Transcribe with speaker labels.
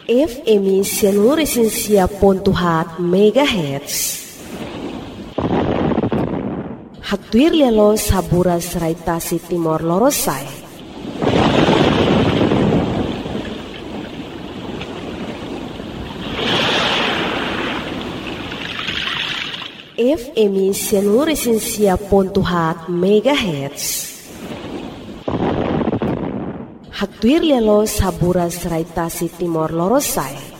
Speaker 1: FM Sianuresensia.hat MHz. Hatuir lelo sabura serai tasi Timor Lorosai. FM Sianuresensia.hat MHz. Hatuir lelo sabura serai tasi Timor Lorosai.